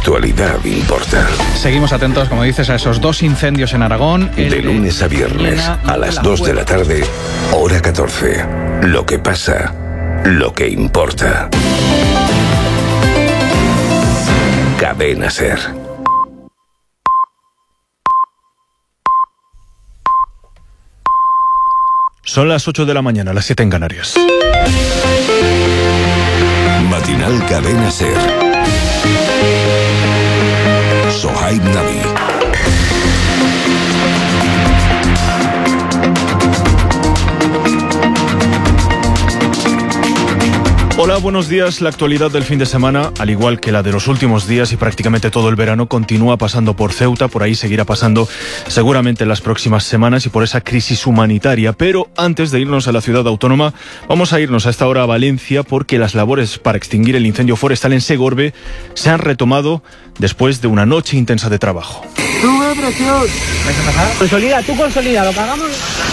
actualidad importa. Seguimos atentos, como dices, a esos 2 incendios en Aragón. De lunes a viernes, a las 2 de la tarde, hora 14. Lo que pasa, lo que importa. Cadena SER. Son las 8 de la mañana, las 7 en Canarias. Matinal Cadena SER. Sohaib Nabi. Hola, buenos días. La actualidad del fin de semana, al igual que la de los últimos días y prácticamente todo el verano, continúa pasando por Ceuta. Por ahí seguirá pasando seguramente en las próximas semanas y por esa crisis humanitaria. Pero antes de irnos a la ciudad autónoma, vamos a irnos a esta hora a Valencia, porque las labores para extinguir el incendio forestal en Segorbe se han retomado después de una noche intensa de trabajo. ¡Sube presión! Consolida, tú consolida, lo que hagamos.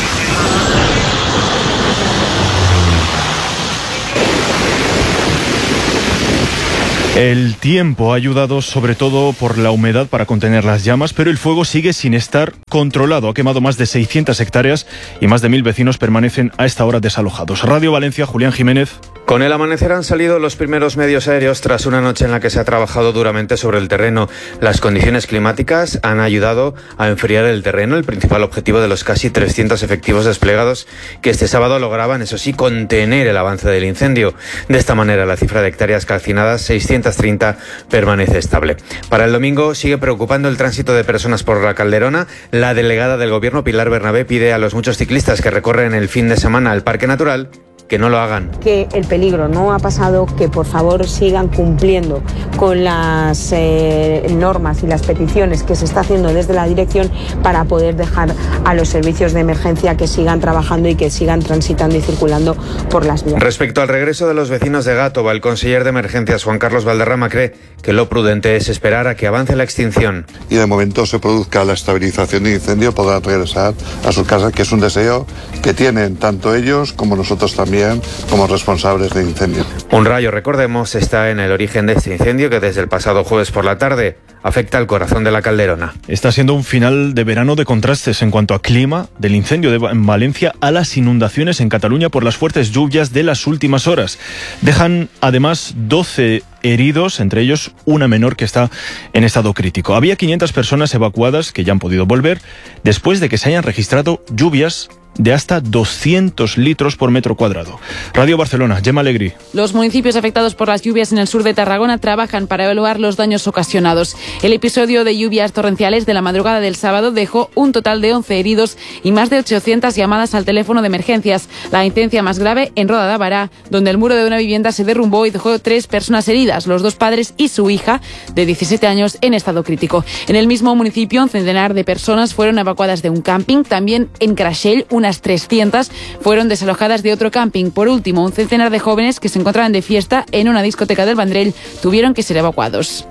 El tiempo ha ayudado, sobre todo por la humedad, para contener las llamas, pero el fuego sigue sin estar controlado. Ha quemado más de 600 hectáreas y más de 1000 vecinos permanecen a esta hora desalojados. Radio Valencia, Julián Jiménez. Con el amanecer han salido los primeros medios aéreos tras una noche en la que se ha trabajado duramente sobre el terreno. Las condiciones climáticas han ayudado a enfriar el terreno, el principal objetivo de los casi 300 efectivos desplegados que este sábado lograban, eso sí, contener el avance del incendio. De esta manera, la cifra de hectáreas calcinadas, 630, permanece estable. Para el domingo sigue preocupando el tránsito de personas por la Calderona. La delegada del Gobierno, Pilar Bernabé, pide a los muchos ciclistas que recorren el fin de semana al Parque Natural que no lo hagan. Que el peligro no ha pasado, que por favor sigan cumpliendo con las normas y las peticiones que se está haciendo desde la dirección para poder dejar a los servicios de emergencia que sigan trabajando y que sigan transitando y circulando por las vías. Respecto al regreso de los vecinos de Gátova, el conseller de emergencias Juan Carlos Valderrama cree que lo prudente es esperar a que avance la extinción. Y de momento se produzca la estabilización del incendio, podrán regresar a sus casas, que es un deseo que tienen tanto ellos como nosotros también como responsables de incendio. Un rayo, recordemos, está en el origen de este incendio que desde el pasado jueves por la tarde afecta al corazón de la Calderona. Está siendo un final de verano de contrastes en cuanto a clima, del incendio en Valencia a las inundaciones en Cataluña por las fuertes lluvias de las últimas horas. Dejan además 12 heridos, entre ellos una menor que está en estado crítico. Había 500 personas evacuadas que ya han podido volver después de que se hayan registrado lluvias de hasta 200 litros por metro cuadrado. Radio Barcelona, Gemma Alegrí. Los municipios afectados por las lluvias en el sur de Tarragona trabajan para evaluar los daños ocasionados. El episodio de lluvias torrenciales de la madrugada del sábado dejó un total de 11 heridos y más de 800 llamadas al teléfono de emergencias. La incidencia más grave en Roda de Bará, donde el muro de una vivienda se derrumbó y dejó 3 personas heridas, los 2 padres y su hija, de 17 años, en estado crítico. En el mismo municipio, un centenar de personas fueron evacuadas de un camping. También en Crashell, unas 300 fueron desalojadas de otro camping. Por último, un centenar de jóvenes que se encontraban de fiesta en una discoteca del Vendrell tuvieron que ser evacuados.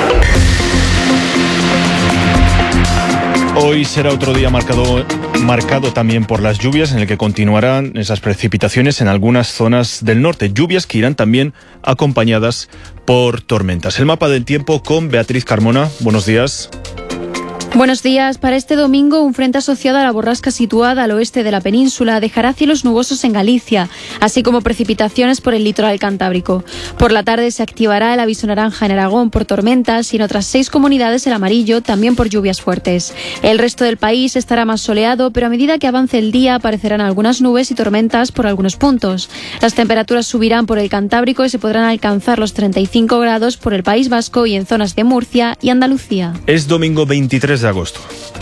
Hoy será otro día marcado también por las lluvias, en el que continuarán esas precipitaciones en algunas zonas del norte. Lluvias que irán también acompañadas por tormentas. El mapa del tiempo con Beatriz Carmona. Buenos días. Buenos días. Para este domingo, un frente asociado a la borrasca situada al oeste de la península dejará cielos nubosos en Galicia, así como precipitaciones por el litoral cantábrico. Por la tarde se activará el aviso naranja en Aragón por tormentas y en otras 6 comunidades el amarillo, también por lluvias fuertes. El resto del país estará más soleado, pero a medida que avance el día aparecerán algunas nubes y tormentas por algunos puntos. Las temperaturas subirán por el Cantábrico y se podrán alcanzar los 35 grados por el País Vasco y en zonas de Murcia y Andalucía. Es domingo 23 de agosto.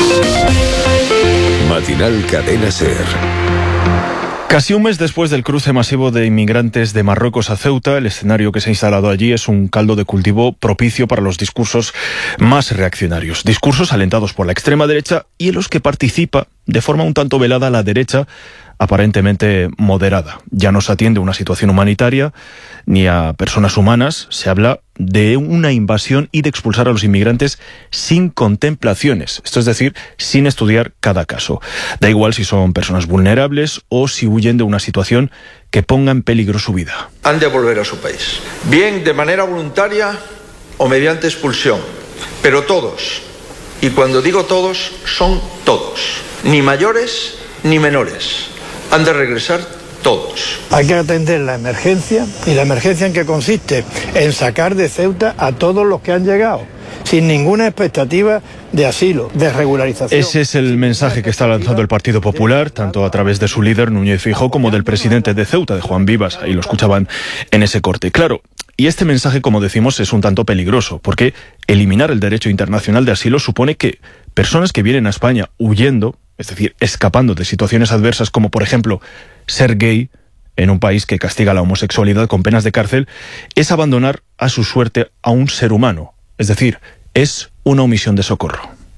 Matinal Cadena SER. Casi un mes después del cruce masivo de inmigrantes de Marruecos a Ceuta, el escenario que se ha instalado allí es un caldo de cultivo propicio para los discursos más reaccionarios. Discursos alentados por la extrema derecha y en los que participa de forma un tanto velada la derecha aparentemente moderada. Ya no se atiende a una situación humanitaria ni a personas humanas, se habla de una invasión y de expulsar a los inmigrantes sin contemplaciones, esto es decir, sin estudiar cada caso. Da igual si son personas vulnerables o si huyen de una situación que ponga en peligro su vida. Han de volver a su país, bien de manera voluntaria o mediante expulsión, pero todos, y cuando digo todos, son todos, ni mayores ni menores, han de regresar todos. Hay que atender la emergencia, y la emergencia en que consiste en sacar de Ceuta a todos los que han llegado, sin ninguna expectativa de asilo, de regularización. Ese es el mensaje que está lanzando el Partido Popular, tanto a través de su líder, Núñez Feijóo, como del presidente de Ceuta, de Juan Vivas. Ahí lo escuchaban en ese corte. Claro, y este mensaje, como decimos, es un tanto peligroso, porque eliminar el derecho internacional de asilo supone que personas que vienen a España huyendo, es decir, escapando de situaciones adversas como, por ejemplo, ser gay en un país que castiga la homosexualidad con penas de cárcel, es abandonar a su suerte a un ser humano. Es decir, es una omisión de socorro.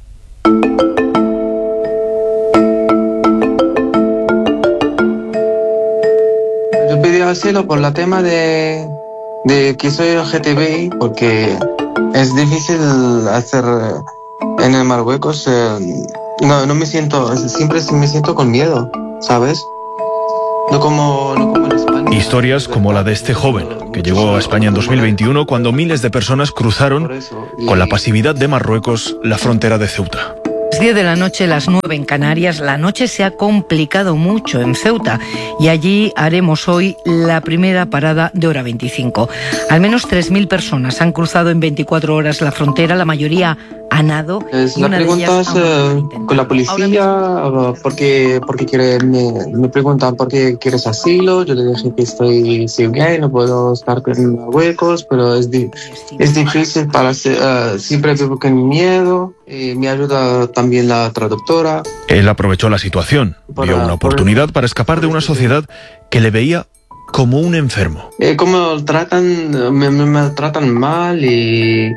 Yo pedí asilo por el tema de que soy LGTBI, porque es difícil hacer en el Marruecos. No me siento, siempre me siento con miedo, ¿sabes? No como en España. Historias como la de este joven, que llegó a España en 2021 cuando miles de personas cruzaron con la pasividad de Marruecos la frontera de Ceuta. 10 de la noche, las 9 en Canarias. La noche se ha complicado mucho en Ceuta y allí haremos hoy la primera parada de hora 25. Al menos 3.000 personas han cruzado en 24 horas la frontera, la mayoría a nado. La pregunta es con la policía, porque me preguntan por qué quieres asilo. Yo le dije que soy gay, no puedo estar en Marruecos, pero es difícil siempre vivo con miedo. Me ayuda también la traductora. Él aprovechó la situación, vio una oportunidad para escapar de una sociedad que le veía como un enfermo. Como me tratan mal y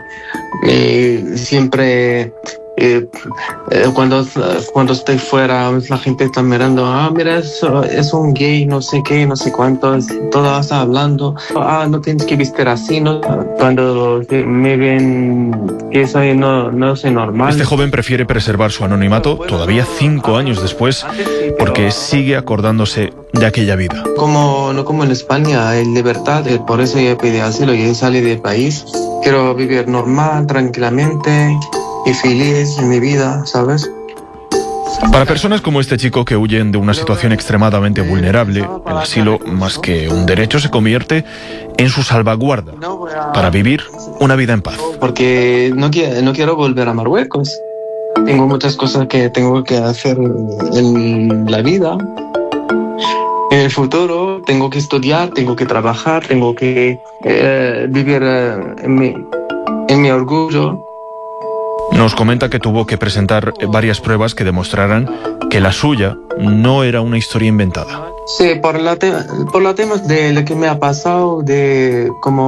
siempre cuando estoy fuera la gente está mirando, mira, es un gay, no sé qué, no sé cuánto, todo está hablando, no tienes que vestir así, ¿no? Cuando me ven que soy no soy normal. Este joven prefiere preservar su anonimato todavía 5 años después, porque sigue acordándose de aquella vida. No como en España, hay libertad, por eso yo pedí asilo y salí del país. Quiero vivir normal, tranquilamente y feliz en mi vida, ¿sabes? Para personas como este chico que huyen de una situación extremadamente vulnerable, el asilo, más que un derecho, se convierte en su salvaguarda para vivir una vida en paz. Porque no quiero volver a Marruecos. Tengo muchas cosas que tengo que hacer en la vida. En el futuro tengo que estudiar, tengo que trabajar, tengo que vivir en mi orgullo. Nos comenta que tuvo que presentar varias pruebas que demostraran que la suya no era una historia inventada. Sí, por la temas de lo que me ha pasado, de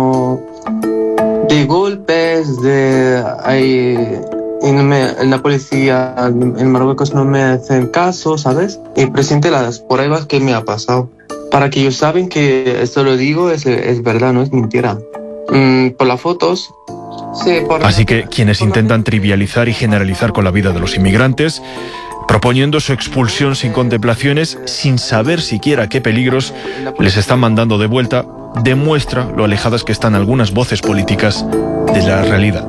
golpes, en la policía en Marruecos no me hacen caso, ¿sabes? Y presenté las pruebas que me ha pasado, para que ellos saben que esto lo digo es verdad, no es mentira. Por las fotos. Sí, así que quienes intentan trivializar y generalizar con la vida de los inmigrantes, proponiendo su expulsión sin contemplaciones, sin saber siquiera qué peligros les están mandando de vuelta, demuestra lo alejadas que están algunas voces políticas de la realidad.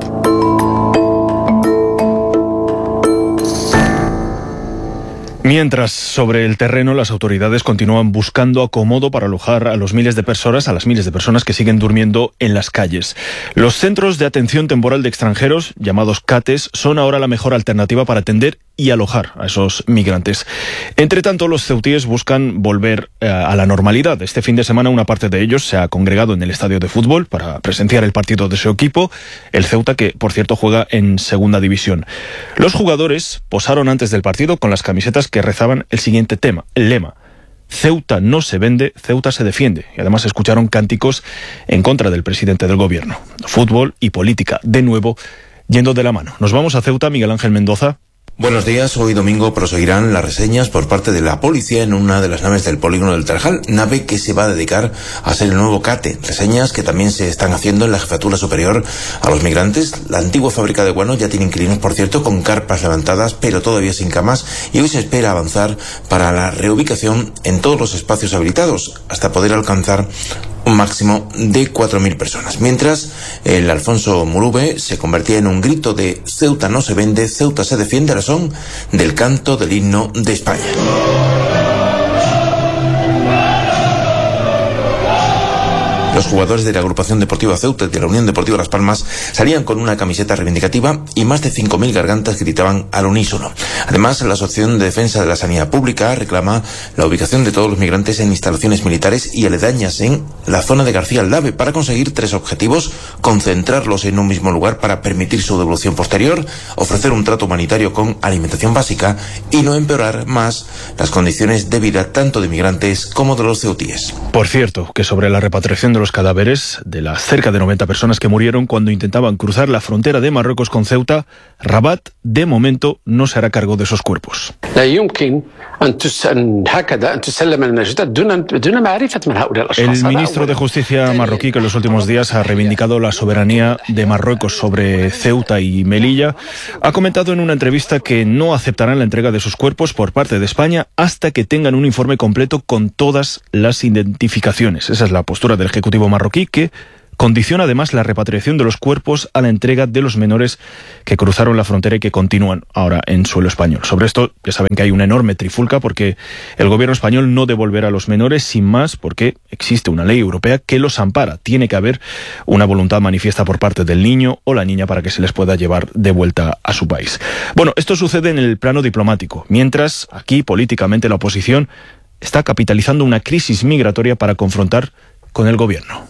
Mientras, sobre el terreno, las autoridades continúan buscando acomodo para alojar a las miles de personas que siguen durmiendo en las calles. Los centros de atención temporal de extranjeros, llamados CATES, son ahora la mejor alternativa para atender y alojar a esos migrantes. Entre tanto, los ceutíes buscan volver a la normalidad. Este fin de semana una parte de ellos se ha congregado en el estadio de fútbol para presenciar el partido de su equipo, el Ceuta, que por cierto juega en segunda división. Los jugadores posaron antes del partido con las camisetas que rezaban el siguiente lema: Ceuta no se vende, Ceuta se defiende. Y además escucharon cánticos en contra del presidente del gobierno. Fútbol y política, de nuevo, yendo de la mano. Nos vamos a Ceuta, Miguel Ángel Mendoza. Buenos días, hoy domingo proseguirán las reseñas por parte de la policía en una de las naves del polígono del Tarajal, nave que se va a dedicar a ser el nuevo CATE. Reseñas que también se están haciendo en la Jefatura Superior a los Migrantes. La antigua fábrica de guano ya tiene inquilinos, por cierto, con carpas levantadas, pero todavía sin camas, y hoy se espera avanzar para la reubicación en todos los espacios habilitados, hasta poder alcanzar un máximo de 4.000 personas. Mientras, el Alfonso Murube se convertía en un grito de Ceuta no se vende, Ceuta se defiende, a la son del canto del himno de España. Los jugadores de la Agrupación Deportiva Ceuta y de la Unión Deportiva Las Palmas salían con una camiseta reivindicativa y más de 5.000 gargantas gritaban al unísono. Además, la Asociación de Defensa de la Sanidad Pública reclama la ubicación de todos los migrantes en instalaciones militares y aledañas en la zona de García Aldave para conseguir 3 objetivos: concentrarlos en un mismo lugar para permitir su devolución posterior, ofrecer un trato humanitario con alimentación básica y no empeorar más las condiciones de vida tanto de migrantes como de los ceutíes. Por cierto, que sobre la repatriación de los cadáveres de las cerca de 90 personas que murieron cuando intentaban cruzar la frontera de Marruecos con Ceuta, Rabat, de momento, no se hará cargo de esos cuerpos. El ministro de Justicia marroquí, que en los últimos días ha reivindicado la soberanía de Marruecos sobre Ceuta y Melilla, ha comentado en una entrevista que no aceptarán la entrega de sus cuerpos por parte de España hasta que tengan un informe completo con todas las identificaciones. Esa es la postura del Ejecutivo marroquí, que condiciona además la repatriación de los cuerpos a la entrega de los menores que cruzaron la frontera y que continúan ahora en suelo español. Sobre esto ya saben que hay una enorme trifulca porque el gobierno español no devolverá a los menores sin más porque existe una ley europea que los ampara. Tiene que haber una voluntad manifiesta por parte del niño o la niña para que se les pueda llevar de vuelta a su país. Bueno, esto sucede en el plano diplomático, mientras aquí políticamente la oposición está capitalizando una crisis migratoria para confrontar con el gobierno.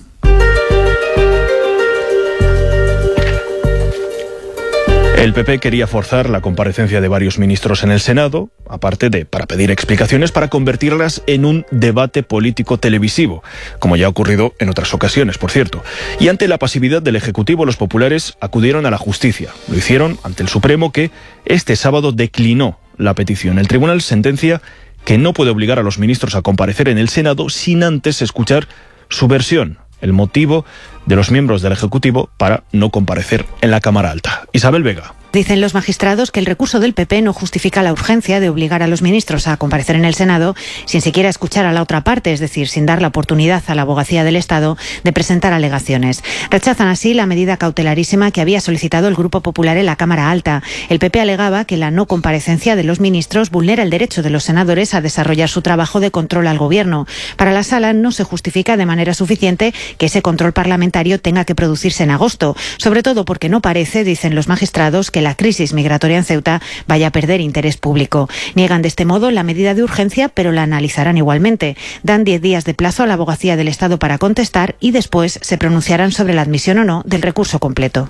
El PP quería forzar la comparecencia de varios ministros en el Senado, aparte de para pedir explicaciones, para convertirlas en un debate político televisivo, como ya ha ocurrido en otras ocasiones, por cierto. Y ante la pasividad del Ejecutivo, los populares acudieron a la justicia. Lo hicieron ante el Supremo, que este sábado declinó la petición. El tribunal sentencia que no puede obligar a los ministros a comparecer en el Senado sin antes escuchar su versión, el motivo de los miembros del Ejecutivo para no comparecer en la Cámara Alta. Isabel Vega. Dicen los magistrados que el recurso del PP no justifica la urgencia de obligar a los ministros a comparecer en el Senado sin siquiera escuchar a la otra parte, es decir, sin dar la oportunidad a la Abogacía del Estado de presentar alegaciones. Rechazan así la medida cautelarísima que había solicitado el Grupo Popular en la Cámara Alta. El PP alegaba que la no comparecencia de los ministros vulnera el derecho de los senadores a desarrollar su trabajo de control al Gobierno. Para la Sala no se justifica de manera suficiente que ese control parlamentario tenga que producirse en agosto, sobre todo porque no parece, dicen los magistrados, que la crisis migratoria en Ceuta vaya a perder interés público. Niegan de este modo la medida de urgencia, pero la analizarán igualmente. Dan 10 días de plazo a la Abogacía del Estado para contestar y después se pronunciarán sobre la admisión o no del recurso completo.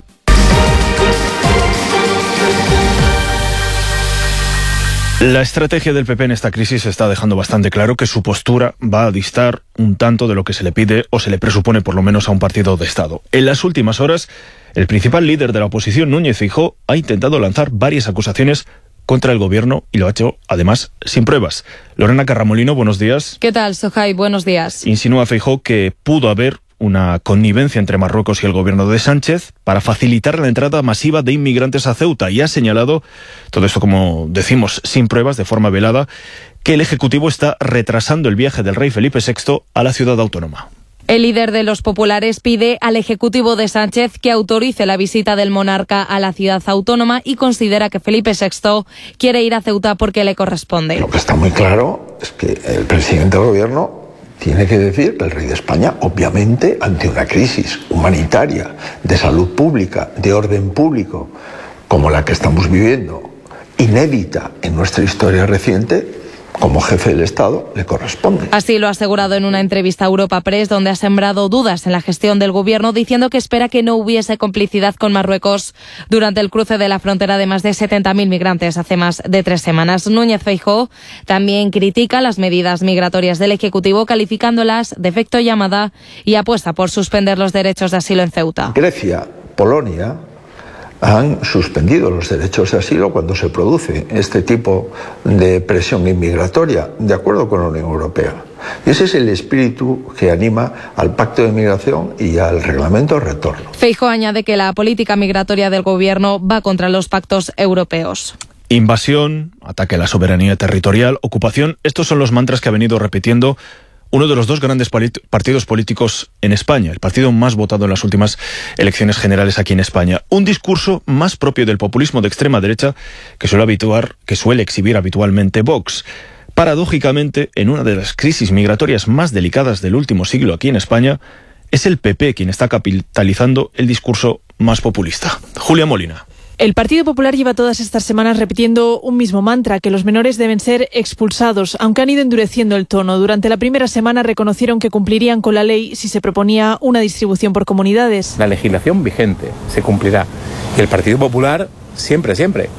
La estrategia del PP en esta crisis está dejando bastante claro que su postura va a distar un tanto de lo que se le pide o se le presupone por lo menos a un partido de Estado. En las últimas horas, el principal líder de la oposición, Núñez Feijóo, ha intentado lanzar varias acusaciones contra el gobierno y lo ha hecho, además, sin pruebas. Lorena Carramolino, buenos días. ¿Qué tal, Sohai? Buenos días. Insinúa Feijóo que pudo haber una connivencia entre Marruecos y el gobierno de Sánchez para facilitar la entrada masiva de inmigrantes a Ceuta y ha señalado, todo esto como decimos sin pruebas, de forma velada, que el Ejecutivo está retrasando el viaje del rey Felipe VI a la ciudad autónoma. El líder de los populares pide al Ejecutivo de Sánchez que autorice la visita del monarca a la ciudad autónoma y considera que Felipe VI quiere ir a Ceuta porque le corresponde. Lo que está muy claro es que el presidente del gobierno tiene que decir que el rey de España, obviamente, ante una crisis humanitaria, de salud pública, de orden público, como la que estamos viviendo, inédita en nuestra historia reciente, como jefe del Estado, le corresponde. Así lo ha asegurado en una entrevista a Europa Press, donde ha sembrado dudas en la gestión del gobierno, diciendo que espera que no hubiese complicidad con Marruecos durante el cruce de la frontera de más de 70.000 migrantes hace más de 3 semanas. Núñez Feijóo también critica las medidas migratorias del Ejecutivo, calificándolas de efecto llamada y apuesta por suspender los derechos de asilo en Ceuta. Grecia, Polonia han suspendido los derechos de asilo cuando se produce este tipo de presión inmigratoria, de acuerdo con la Unión Europea. Y ese es el espíritu que anima al Pacto de Migración y al Reglamento de Retorno. Feijóo añade que la política migratoria del Gobierno va contra los pactos europeos. Invasión, ataque a la soberanía territorial, ocupación, estos son los mantras que ha venido repitiendo uno de los dos grandes partidos políticos en España, el partido más votado en las últimas elecciones generales aquí en España. Un discurso más propio del populismo de extrema derecha que suele exhibir habitualmente Vox. Paradójicamente, en una de las crisis migratorias más delicadas del último siglo aquí en España, es el PP quien está capitalizando el discurso más populista. Julia Molina. El Partido Popular lleva todas estas semanas repitiendo un mismo mantra, que los menores deben ser expulsados, aunque han ido endureciendo el tono. Durante la primera semana reconocieron que cumplirían con la ley si se proponía una distribución por comunidades. La legislación vigente se cumplirá y el Partido Popular siempre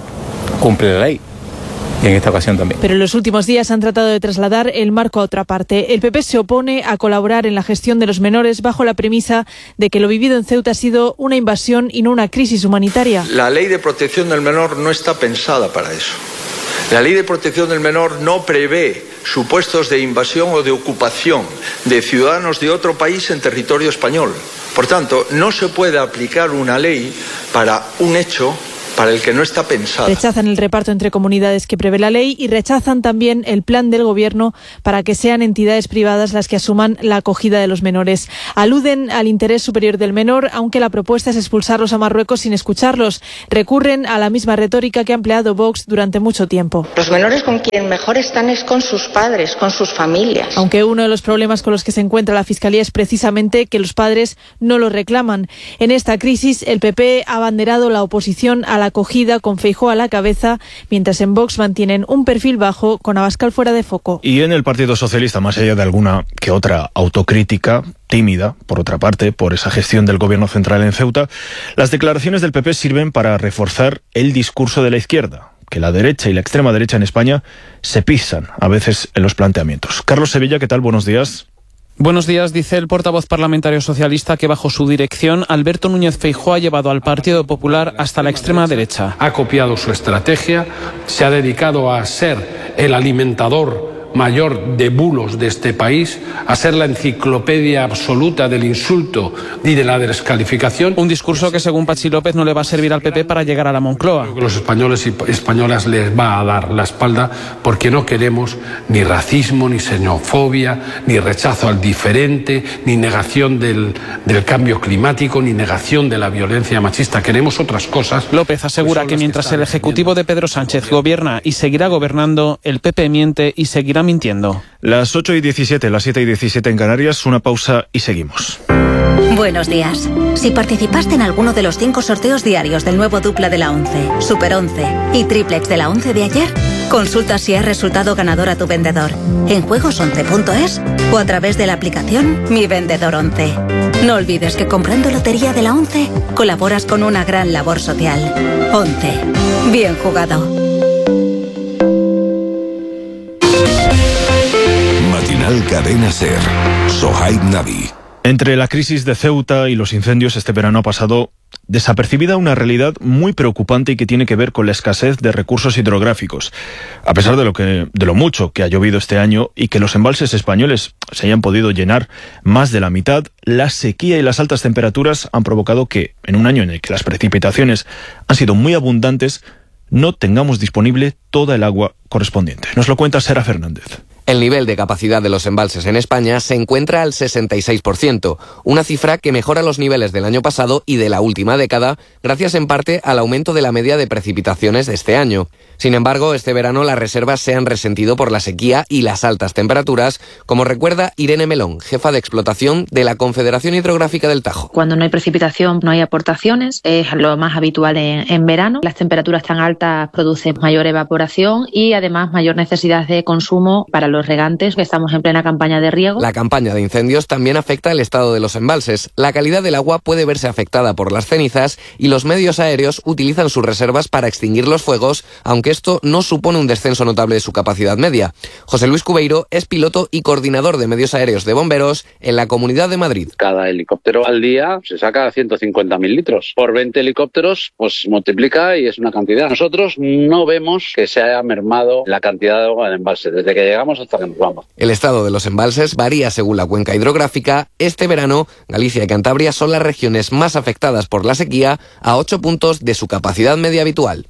cumple la ley. Y en esta ocasión también. Pero en los últimos días han tratado de trasladar el marco a otra parte. El PP se opone a colaborar en la gestión de los menores bajo la premisa de que lo vivido en Ceuta ha sido una invasión y no una crisis humanitaria. La ley de protección del menor no está pensada para eso. La ley de protección del menor no prevé supuestos de invasión o de ocupación de ciudadanos de otro país en territorio español. Por tanto, no se puede aplicar una ley para un hecho para el que no está pensada. Rechazan el reparto entre comunidades que prevé la ley y rechazan también el plan del Gobierno para que sean entidades privadas las que asuman la acogida de los menores. Aluden al interés superior del menor, aunque la propuesta es expulsarlos a Marruecos sin escucharlos. Recurren a la misma retórica que ha empleado Vox durante mucho tiempo. Los menores con quien mejor están es con sus padres, con sus familias. Aunque uno de los problemas con los que se encuentra la Fiscalía es precisamente que los padres no los reclaman. En esta crisis, el PP ha abanderado la oposición a la acogida con Feijóo a la cabeza, mientras en Vox mantienen un perfil bajo con Abascal fuera de foco. Y en el Partido Socialista, más allá de alguna que otra autocrítica tímida, por otra parte, por esa gestión del Gobierno central en Ceuta, las declaraciones del PP sirven para reforzar el discurso de la izquierda, que la derecha y la extrema derecha en España se pisan a veces en los planteamientos. Carlos Sevilla, ¿qué tal? Buenos días. Buenos días, dice el portavoz parlamentario socialista que bajo su dirección Alberto Núñez Feijóo ha llevado al Partido Popular hasta la extrema derecha. Ha copiado su estrategia, se ha dedicado a ser el alimentador mayor de bulos de este país, a ser la enciclopedia absoluta del insulto y de la descalificación. Un discurso que, según Patxi López, no le va a servir al PP para llegar a la Moncloa. Los españoles y españolas les va a dar la espalda porque no queremos ni racismo, ni xenofobia, ni rechazo al diferente, ni negación del cambio climático, ni negación de la violencia machista. Queremos otras cosas. López asegura que mientras el Ejecutivo de Pedro Sánchez gobierna y seguirá gobernando, el PP miente y seguirá mintiendo. Las 8:17, las 7:17 en Canarias, una pausa y seguimos. Buenos días. Si participaste en alguno de los 5 sorteos diarios del nuevo dupla de la 11, Super 11 y triplex de la 11 de ayer, consulta si has resultado ganador a tu vendedor en juegos11.es o a través de la aplicación Mi Vendedor 11. No olvides que comprando lotería de la 11 colaboras con una gran labor social. 11. Bien jugado. Matinal Cadena SER. Sohaib Navi. Entre la crisis de Ceuta y los incendios, este verano ha pasado desapercibida una realidad muy preocupante y que tiene que ver con la escasez de recursos hidrográficos. A pesar de lo mucho que ha llovido este año y que los embalses españoles se hayan podido llenar más de la mitad, la sequía y las altas temperaturas han provocado que, en un año en el que las precipitaciones han sido muy abundantes, no tengamos disponible toda el agua correspondiente. Nos lo cuenta Sara Fernández. El nivel de capacidad de los embalses en España se encuentra al 66%, una cifra que mejora los niveles del año pasado y de la última década, gracias en parte al aumento de la media de precipitaciones de este año. Sin embargo, este verano las reservas se han resentido por la sequía y las altas temperaturas, como recuerda Irene Melón, jefa de explotación de la Confederación Hidrográfica del Tajo. Cuando no hay precipitación, no hay aportaciones, es lo más habitual en verano. Las temperaturas tan altas producen mayor evaporación y además mayor necesidad de consumo para los regantes, que estamos en plena campaña de riego. La campaña de incendios también afecta el estado de los embalses. La calidad del agua puede verse afectada por las cenizas y los medios aéreos utilizan sus reservas para extinguir los fuegos, aunque esto no supone un descenso notable de su capacidad media. José Luis Cubeiro es piloto y coordinador de medios aéreos de bomberos en la Comunidad de Madrid. Cada helicóptero al día se saca 150.000 litros. Por 20 helicópteros, pues multiplica y es una cantidad. Nosotros no vemos que se haya mermado la cantidad de agua en embalse desde que llegamos hasta que nos vamos. El estado de los embalses varía según la cuenca hidrográfica. Este verano, Galicia y Cantabria son las regiones más afectadas por la sequía, a 8 puntos de su capacidad media habitual.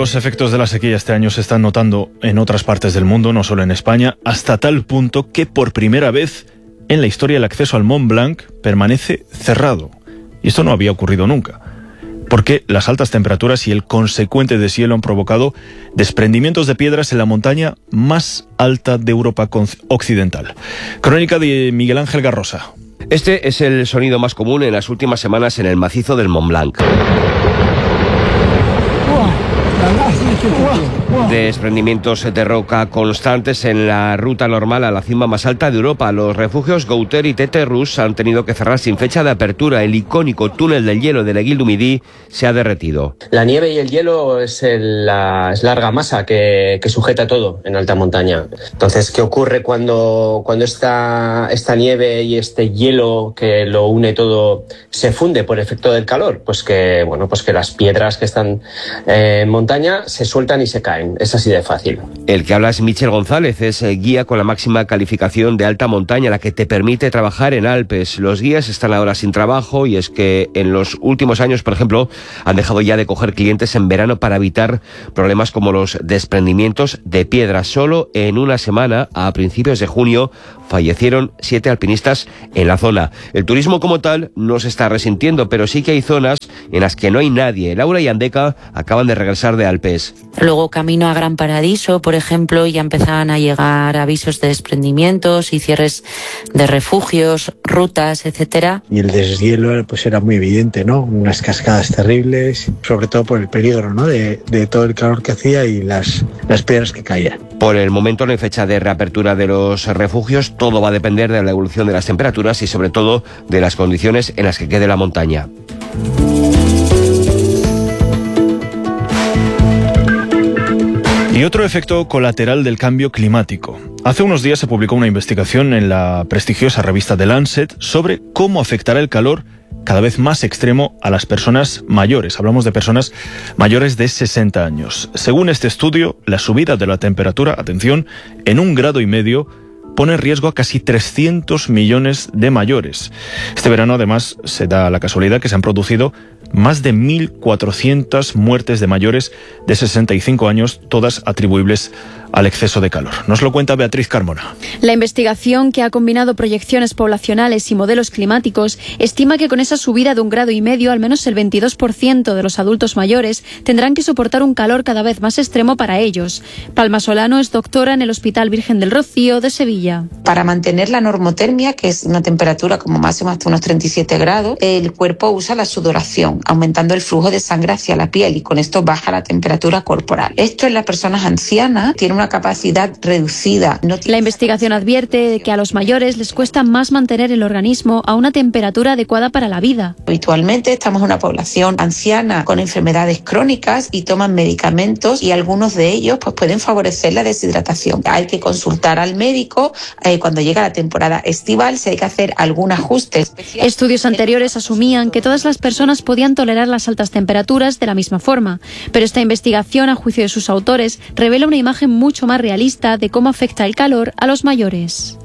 Los efectos de la sequía este año se están notando en otras partes del mundo, no solo en España, hasta tal punto que por primera vez en la historia el acceso al Mont Blanc permanece cerrado. Y esto no había ocurrido nunca, porque las altas temperaturas y el consecuente deshielo han provocado desprendimientos de piedras en la montaña más alta de Europa occidental. Crónica de Miguel Ángel Garrosa. Este es el sonido más común en las últimas semanas en el macizo del Mont Blanc. Desprendimientos de roca constantes en la ruta normal a la cima más alta de Europa. Los refugios Gouter y Téterus han tenido que cerrar sin fecha de apertura. El icónico túnel del hielo de l'Aiguille du Midi se ha derretido. La nieve y el hielo es la larga masa que sujeta todo en alta montaña. Entonces, ¿qué ocurre cuando esta nieve y este hielo que lo une todo se funde por efecto del calor? Pues que las piedras que están en montaña se sueltan y se caen. Es así de fácil. El que habla es Michel González, es guía con la máxima calificación de alta montaña, la que te permite trabajar en Alpes. Los guías están ahora sin trabajo y es que en los últimos años, por ejemplo, han dejado ya de coger clientes en verano para evitar problemas como los desprendimientos de piedras. Solo en una semana, a principios de junio, fallecieron 7 alpinistas en la zona. El turismo como tal no se está resintiendo, pero sí que hay zonas en las que no hay nadie. Laura y Andeca acaban de regresar de Alpes. Luego camino a Gran Paradiso, por ejemplo, ya empezaban a llegar avisos de desprendimientos y cierres de refugios, rutas, etcétera. Y el deshielo pues era muy evidente, ¿no? Unas cascadas terribles, sobre todo por el peligro, ¿no? De todo el calor que hacía y las piedras que caían. Por el momento no hay fecha de reapertura de los refugios. Todo va a depender de la evolución de las temperaturas y sobre todo de las condiciones en las que quede la montaña. Y otro efecto colateral del cambio climático. Hace unos días se publicó una investigación en la prestigiosa revista The Lancet sobre cómo afectará el calor cada vez más extremo a las personas mayores. Hablamos de personas mayores de 60 años. Según este estudio, la subida de la temperatura, atención, en 1,5 grados pone en riesgo a casi 300 millones de mayores. Este verano, además, se da la casualidad que se han producido más de 1.400 muertes de mayores de 65 años, todas atribuibles al exceso de calor. Nos lo cuenta Beatriz Carmona. La investigación, que ha combinado proyecciones poblacionales y modelos climáticos, estima que con esa subida de 1,5 grados, al menos el 22% de los adultos mayores tendrán que soportar un calor cada vez más extremo para ellos. Palma Solano es doctora en el Hospital Virgen del Rocío de Sevilla. Para mantener la normotermia, que es una temperatura como máximo hasta unos 37 grados, el cuerpo usa la sudoración, aumentando el flujo de sangre hacia la piel y con esto baja la temperatura corporal. Esto en las personas ancianas tiene una capacidad reducida. La investigación advierte que a los mayores les cuesta más mantener el organismo a una temperatura adecuada para la vida. Habitualmente estamos en una población anciana con enfermedades crónicas y toman medicamentos y algunos de ellos pues pueden favorecer la deshidratación. Hay que consultar al médico cuando llega la temporada estival, si hay que hacer algún ajuste especial. Estudios anteriores asumían que todas las personas podían tolerar las altas temperaturas de la misma forma, pero esta investigación, a juicio de sus autores, revela una imagen mucho más realista de cómo afecta el calor a los mayores.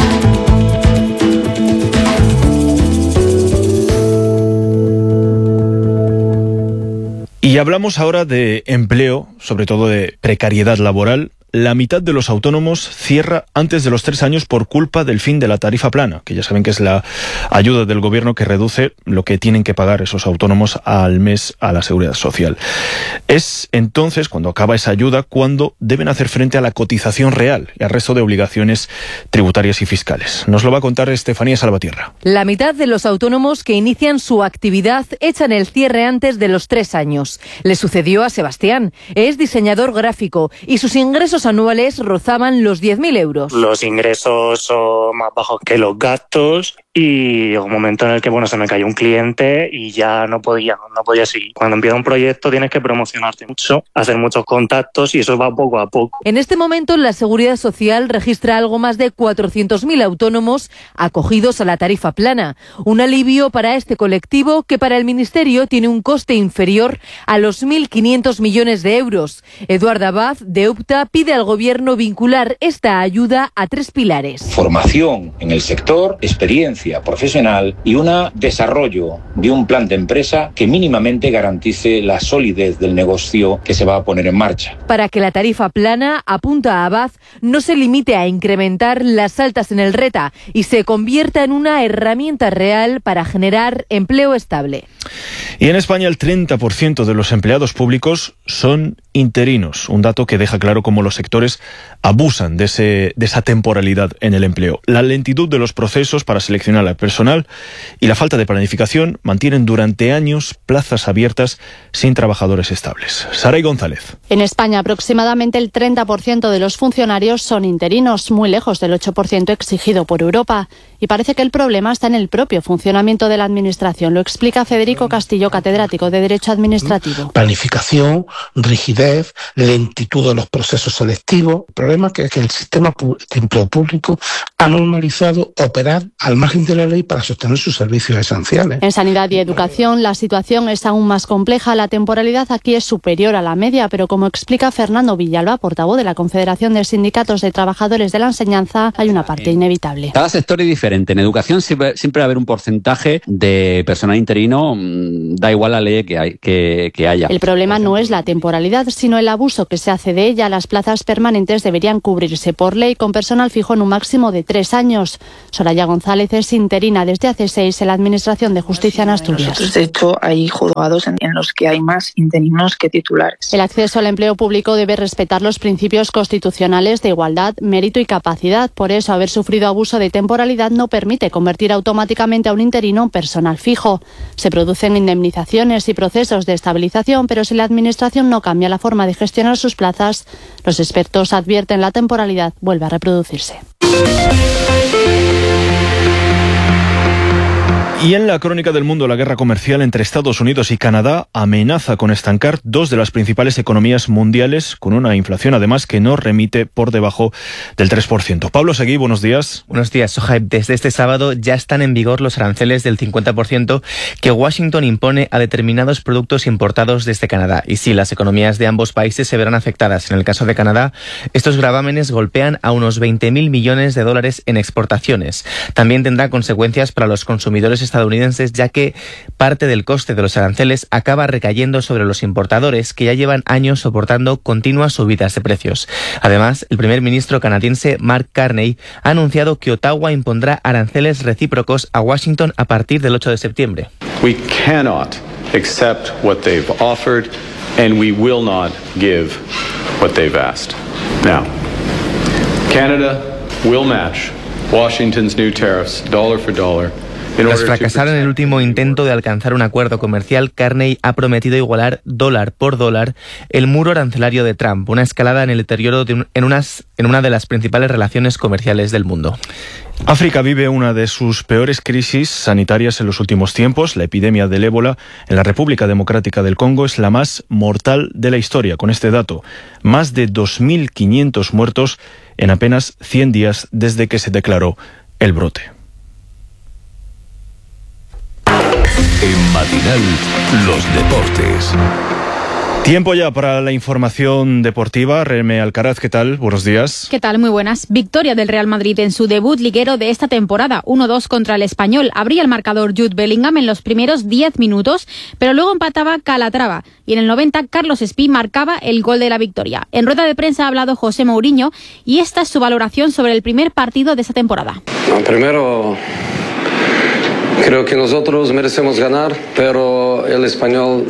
Y hablamos ahora de empleo, sobre todo de precariedad laboral. La mitad de los autónomos cierra antes de los 3 años por culpa del fin de la tarifa plana, que ya saben que es la ayuda del gobierno que reduce lo que tienen que pagar esos autónomos al mes a la Seguridad Social. Es entonces, cuando acaba esa ayuda, cuando deben hacer frente a la cotización real y al resto de obligaciones tributarias y fiscales. Nos lo va a contar Estefanía Salvatierra. La mitad de los autónomos que inician su actividad echan el cierre antes de los 3 años. Le sucedió a Sebastián. Es diseñador gráfico y sus ingresos anuales rozaban los 10.000 euros. Los ingresos son más bajos que los gastos y llegó un momento en el que se me cayó un cliente y ya no podía seguir. Cuando empieza un proyecto tienes que promocionarte mucho, hacer muchos contactos y eso va poco a poco. En este momento la Seguridad Social registra algo más de 400.000 autónomos acogidos a la tarifa plana. Un alivio para este colectivo que para el Ministerio tiene un coste inferior a los 1.500 millones de euros. Eduard Abad, de UPTA, pide al Gobierno vincular esta ayuda a 3 pilares. Formación en el sector, experiencia experiencia profesional y un desarrollo de un plan de empresa que mínimamente garantice la solidez del negocio que se va a poner en marcha. Para que la tarifa plana, apunta a Abad, no se limite a incrementar las altas en el RETA y se convierta en una herramienta real para generar empleo estable. Y en España el 30% de los empleados públicos son interinos, un dato que deja claro cómo los sectores abusan de esa temporalidad en el empleo. La lentitud de los procesos para seleccionar al personal y la falta de planificación mantienen durante años plazas abiertas sin trabajadores estables. Saray González. En España aproximadamente el 30% de los funcionarios son interinos, muy lejos del 8% exigido por Europa. Y parece que el problema está en el propio funcionamiento de la Administración. Lo explica Federico Castillo, catedrático de Derecho Administrativo. Planificación, rigidez, lentitud de los procesos selectivos. El problema es que el sistema de empleo público ha normalizado operar al margen de la ley para sostener sus servicios esenciales. En sanidad y educación la situación es aún más compleja. La temporalidad aquí es superior a la media, pero como explica Fernando Villalba, portavoz de la Confederación de Sindicatos de Trabajadores de la Enseñanza, hay una parte inevitable. Cada sector es diferente. En educación siempre va a haber un porcentaje de personal interino, da igual la ley que haya. El problema no es la temporalidad, sino el abuso que se hace de ella. Las plazas permanentes deberían cubrirse por ley con personal fijo en un máximo de 3 años. Soraya González es interina desde hace 6 en la Administración de Justicia en Asturias. Nosotros, de hecho, hay juzgados en los que hay más interinos que titulares. El acceso al empleo público debe respetar los principios constitucionales de igualdad, mérito y capacidad. Por eso, haber sufrido abuso de temporalidad no permite convertir automáticamente a un interino en personal fijo. Se producen indemnizaciones y procesos de estabilización, pero si la Administración no cambia la forma de gestionar sus plazas, los expertos advierten la temporalidad vuelve a reproducirse. Y en la crónica del mundo, la guerra comercial entre Estados Unidos y Canadá amenaza con estancar dos de las principales economías mundiales, con una inflación además que no remite por debajo del 3%. Pablo Seguí, buenos días. Buenos días, Sohaib. Desde este sábado ya están en vigor los aranceles del 50% que Washington impone a determinados productos importados desde Canadá. Y sí, las economías de ambos países se verán afectadas. En el caso de Canadá, estos gravámenes golpean a unos 20.000 millones de dólares en exportaciones. También tendrá consecuencias para los consumidores estadounidenses, ya que parte del coste de los aranceles acaba recayendo sobre los importadores, que ya llevan años soportando continuas subidas de precios. Además, el primer ministro canadiense Mark Carney ha anunciado que Ottawa impondrá aranceles recíprocos a Washington a partir del 8 de septiembre. We cannot accept what they've offered and we will not give what they've asked. Now, Canada will match Washington's new tariffs dollar for dollar. Tras fracasar en el último intento de alcanzar un acuerdo comercial, Carney ha prometido igualar dólar por dólar el muro arancelario de Trump, una escalada en el deterioro en una de las principales relaciones comerciales del mundo. África vive una de sus peores crisis sanitarias en los últimos tiempos. La epidemia del ébola en la República Democrática del Congo es la más mortal de la historia. Con este dato, más de 2.500 muertos en apenas 100 días desde que se declaró el brote. En Matinal, los deportes. Tiempo ya para la información deportiva. Reme Alcaraz, ¿qué tal? Buenos días. ¿Qué tal? Muy buenas. Victoria del Real Madrid en su debut liguero de esta temporada. 1-2 contra el Español. Abría el marcador Jude Bellingham en los primeros 10 minutos, pero luego empataba Calatrava. Y en el 90, Carlos Espí marcaba el gol de la victoria. En rueda de prensa ha hablado José Mourinho y esta es su valoración sobre el primer partido de esta temporada. Primero, creo que nosotros merecemos ganar, pero el Español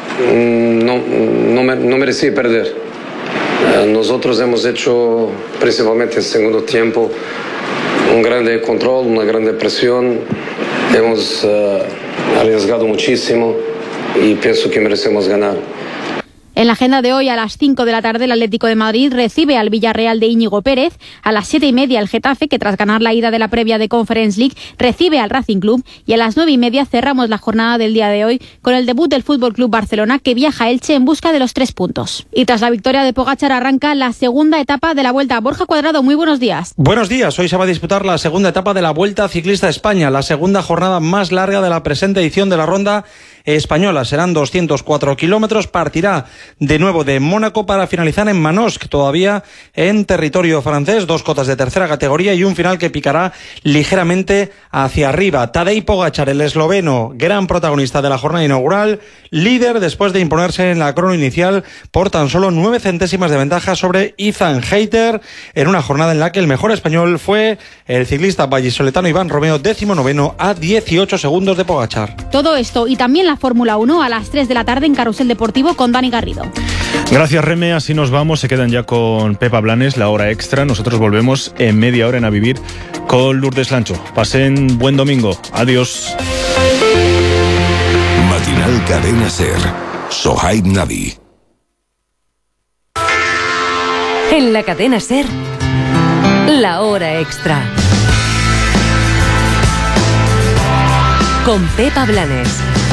no merecía perder. Nosotros hemos hecho, principalmente en el segundo tiempo, un grande control, una grande presión. Hemos arriesgado muchísimo y pienso que merecemos ganar. En la agenda de hoy, a las 5 de la tarde, el Atlético de Madrid recibe al Villarreal de Íñigo Pérez. A las 7:30, el Getafe, que tras ganar la ida de la previa de Conference League, recibe al Racing Club. Y a las 9:30 cerramos la jornada del día de hoy con el debut del Fútbol Club Barcelona, que viaja a Elche en busca de los 3 puntos. Y tras la victoria de Pogačar arranca la segunda etapa de la Vuelta. Borja Cuadrado, muy buenos días. Buenos días. Hoy se va a disputar la segunda etapa de la Vuelta Ciclista a España, la segunda jornada más larga de la presente edición de la Ronda Española. Serán 204 kilómetros, partirá de nuevo de Mónaco para finalizar en Manosque, todavía en territorio francés, 2 cotas de tercera categoría y un final que picará ligeramente hacia arriba. Tadej Pogačar, el esloveno, gran protagonista de la jornada inaugural, líder después de imponerse en la crono inicial por tan solo 9 centésimas de ventaja sobre Ethan Hayter, en una jornada en la que el mejor español fue el ciclista vallisoletano Iván Romeo, 19º a 18 segundos de Pogačar. Todo esto y también la Fórmula 1 a las 3 de la tarde en Carrusel Deportivo con Dani Garrido. Gracias, Reme. Así nos vamos. Se quedan ya con Pepa Blanes, la hora extra. Nosotros volvemos en media hora en A Vivir con Lourdes Lancho. Pasen buen domingo. Adiós. Matinal Cadena Ser. Sohaib Navi. En la Cadena Ser, la hora extra. Con Pepa Blanes.